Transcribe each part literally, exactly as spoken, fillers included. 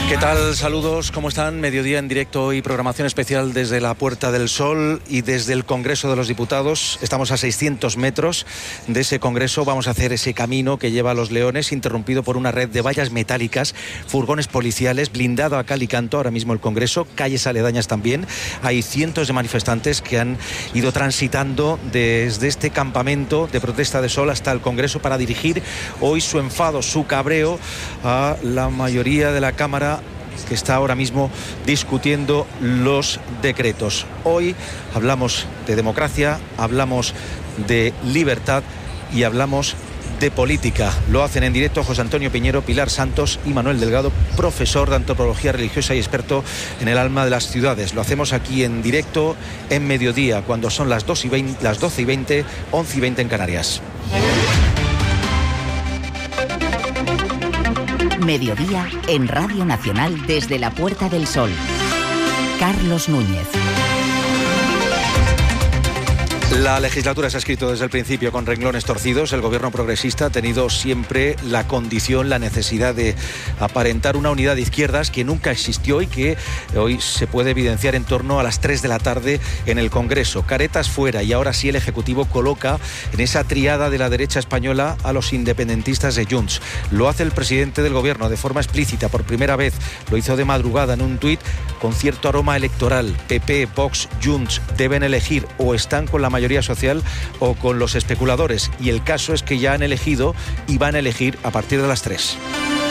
¿Qué tal? Saludos, ¿cómo están? Mediodía en directo y programación especial desde la Puerta del Sol y desde el Congreso de los Diputados. Estamos a seiscientos metros de ese Congreso. Vamos a hacer ese camino que lleva a Los Leones, interrumpido por una red de vallas metálicas, furgones policiales, blindado a cal y canto ahora mismo el Congreso, calles aledañas también. Hay cientos de manifestantes que han ido transitando desde este campamento de protesta de sol hasta el Congreso para dirigir hoy su enfado, su cabreo a la mayoría de la Cámara, que está ahora mismo discutiendo los decretos. Hoy hablamos de democracia, hablamos de libertad y hablamos de política. Lo hacen en directo José Antonio Piñero, Pilar Santos y Manuel Delgado, profesor de antropología religiosa y experto en el alma de las ciudades. Lo hacemos aquí en directo en mediodía, cuando son las doce y veinte, las doce y veinte, once y veinte en Canarias. Mediodía en Radio Nacional desde la Puerta del Sol. Carlos Núñez. La legislatura se ha escrito desde el principio con renglones torcidos. El gobierno progresista ha tenido siempre la condición, la necesidad de aparentar una unidad de izquierdas que nunca existió y que hoy se puede evidenciar en torno a las tres de la tarde en el Congreso. Caretas fuera, y ahora sí el Ejecutivo coloca en esa triada de la derecha española a los independentistas de Junts. Lo hace el presidente del gobierno de forma explícita, por primera vez. Lo hizo de madrugada en un tuit con cierto aroma electoral. P P, Vox, Junts deben elegir, o están con la mayoría social o con los especuladores, y el caso es que ya han elegido y van a elegir a partir de las tres.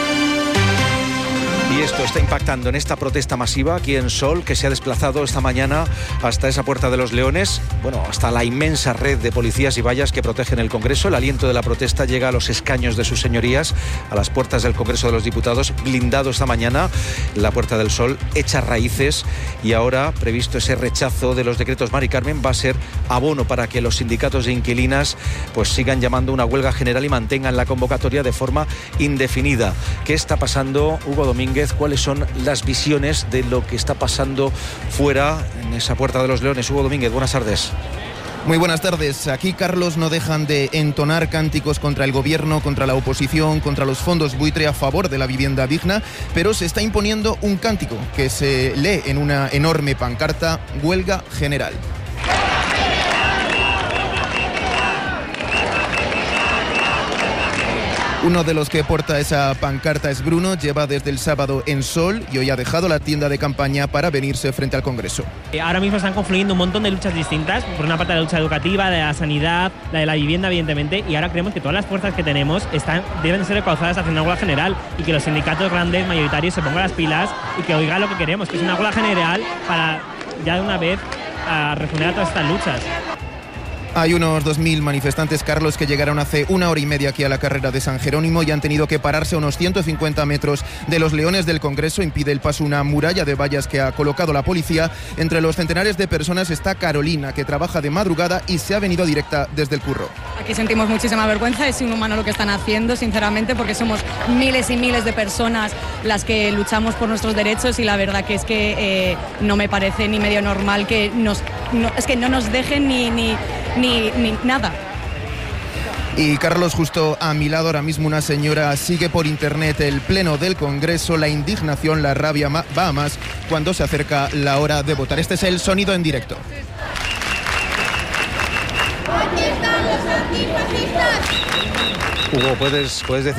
Y esto está impactando en esta protesta masiva aquí en Sol, que se ha desplazado esta mañana hasta esa Puerta de los Leones, bueno, hasta la inmensa red de policías y vallas que protegen el Congreso. El aliento de la protesta llega a los escaños de sus señorías, a las puertas del Congreso de los Diputados, blindado esta mañana. La Puerta del Sol echa raíces y ahora, previsto ese rechazo de los decretos Mari Carmen, va a ser abono para que los sindicatos de inquilinas pues sigan llamando una huelga general y mantengan la convocatoria de forma indefinida. ¿Qué está pasando, Hugo Domínguez? ¿Cuáles son las visiones de lo que está pasando fuera en esa Puerta de los Leones? Hugo Domínguez, buenas tardes. Muy buenas tardes. Aquí, Carlos, no dejan de entonar cánticos contra el gobierno, contra la oposición, contra los fondos buitre a favor de la vivienda digna, pero se está imponiendo un cántico que se lee en una enorme pancarta: huelga general. Uno de los que porta esa pancarta es Bruno. Lleva desde el sábado en Sol y hoy ha dejado la tienda de campaña para venirse frente al Congreso. Ahora mismo están confluyendo un montón de luchas distintas. Por una parte, la lucha educativa, de la sanidad, la de la vivienda, evidentemente, y ahora creemos que todas las fuerzas que tenemos están, deben ser encauzadas hacia una huelga general, y que los sindicatos grandes, mayoritarios, se pongan las pilas y que oigan lo que queremos, que es una huelga general para ya de una vez a refundar todas estas luchas. Hay unos dos mil manifestantes, Carlos, que llegaron hace una hora y media aquí a la carrera de San Jerónimo y han tenido que pararse a unos ciento cincuenta metros de los Leones del Congreso. Impide el paso una muralla de vallas que ha colocado la policía. Entre los centenares de personas está Carolina, que trabaja de madrugada y se ha venido directa desde el curro. Aquí sentimos muchísima vergüenza, es inhumano lo que están haciendo, sinceramente, porque somos miles y miles de personas las que luchamos por nuestros derechos, y la verdad que es que eh, no me parece ni medio normal que nos, no, es que no nos dejen ni, ni, ni, ni nada. Y Carlos, justo a mi lado ahora mismo una señora sigue por internet el pleno del Congreso. La indignación, la rabia va a más cuando se acerca la hora de votar. Este es el sonido en directo. Hugo, ¿puedes, puedes decir